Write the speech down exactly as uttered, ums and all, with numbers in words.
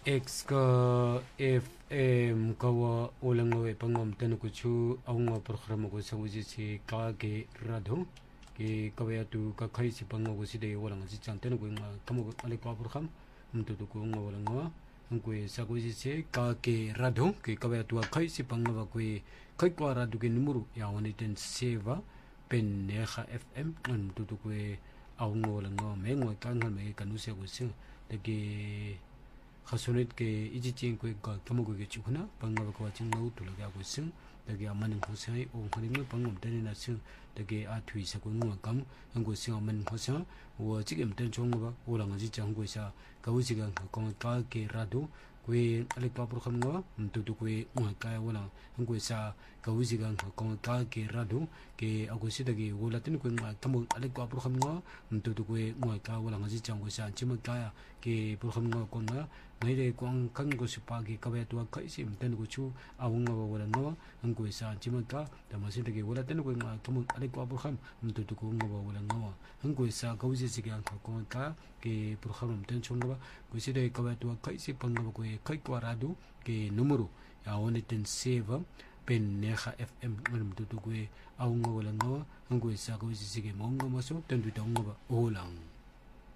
X ka F M kawa ulang ngawe pangom tanu kuchu aunga program ko sa uji si ka ke radho ke kawaya tu ka khai si pango ko si de walang si chang tanu ko nga kamu ale ko program mtu tu ko nga walang nga ko sa ko uji si ka ke radho ke kawaya tu khai si pango ba ko khai ko radho ke numero ya woni ten seva pen ne kha F M mtu tu ko aunga walang nga me ngo ka nga me kanu se ko sing de ke khasonit ke iji ko ka kamu ko ke chukuna panga ko ching no tu la ko sing de ke aman ko sai o khani me pangom de na sing de ke a thui sa ko ngo kam ngo sing aman ko sa wo chi kem ten chong ba o la ngaji chang ko sa ka u chi ga ko ka ke radu ko ale pa pro kham ngo tu tu ko ngo ka wo la ngo sa ka u chi ga ko ka ke radu ke a ko si de ke wo la tin ko ngo kamu ale pa pro kham ngo tu tu ko ngo ka wo la ngaji chang ko sa chi ma ka ke pro kham ngo ko nga ngay đây quang khăn của sự pa cái cái tua cái gì tên của chú ông ngô và ngô anh của sa chỉ mà cảแต่มาสิ่งที่ว่าtên của ngô thằngอะไรก็บริขารมันตัวตัวngô và ngô anh của saเขาจะสิ่งอย่างเขาก็cả cáiบริขารมันtênชงก็ว่ากูสิ่งที่cái tua cái gì bằng ngô cái cáiกว่าราดูcái número yaวันนี้tên saveเป็นเนี่ยค่ะ F M มันตัวตัวกูเอางô và ngô anh của saเขาจะสิ่งมองngôมาสู้tênตัวngô vàโอลัง